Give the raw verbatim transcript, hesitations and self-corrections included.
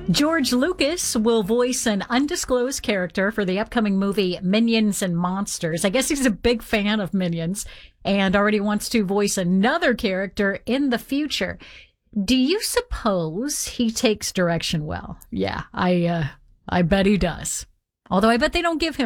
George Lucas will voice an undisclosed character for the upcoming movie Minions and Monsters. I guess he's a big fan of Minions and already wants to voice another character in the future. Do you suppose he takes direction well? Yeah, I uh, I bet he does. Although I bet they don't give him